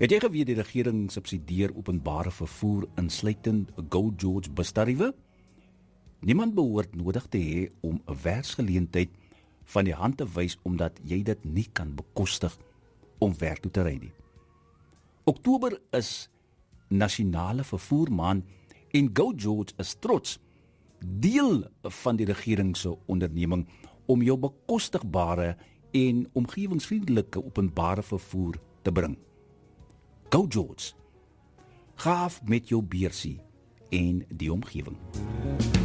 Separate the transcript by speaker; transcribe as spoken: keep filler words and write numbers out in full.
Speaker 1: Het jy geweet die regering subsidieer openbare vervoer insluitend Go George bustariewe? Niemand behoort nodig te hê om 'n werksgeleentheid van die hand te wys omdat jy dit nie kan bekostig om werk toe te ry nie. Oktober is nasionale vervoermaand en Go George is trots deel van die regering se onderneming om jou bekostigbare en omgewingsvriendelike openbare vervoer te bring. Go George, gaaf met jou beursie en die omgewing.